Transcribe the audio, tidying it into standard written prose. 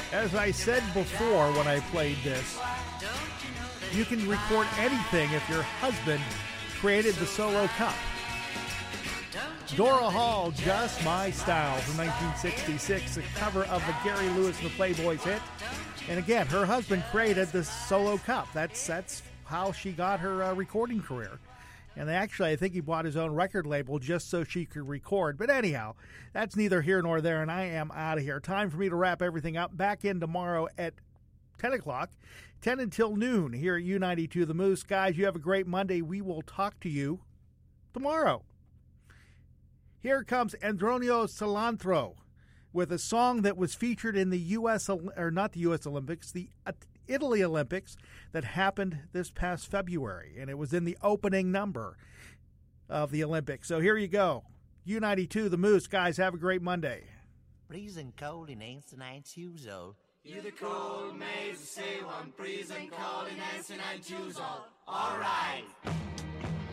As I said before when I played this, you can record anything if your husband created the solo cup. Dora Hall, Just My Style from 1966, a cover of the Gary Lewis and the Playboys hit. And again, her husband created the solo cup. That's how she got her recording career. And actually, I think he bought his own record label just so she could record. But anyhow, that's neither here nor there, and I am out of here. Time for me to wrap everything up. Back in tomorrow at 10 o'clock, 10 until noon here at U92 The Moose. Guys, you have a great Monday. We will talk to you tomorrow. Here comes Andronio Cilantro with a song that was featured in the not the U.S. Olympics, the Italy Olympics that happened this past February, and it was in the opening number of the Olympics. So here you go. U92 The Moose. Guys, have a great Monday. Freezing cold in ancient shoes, oh. You the cold maze, say one freezing cold in ancient shoes, all right.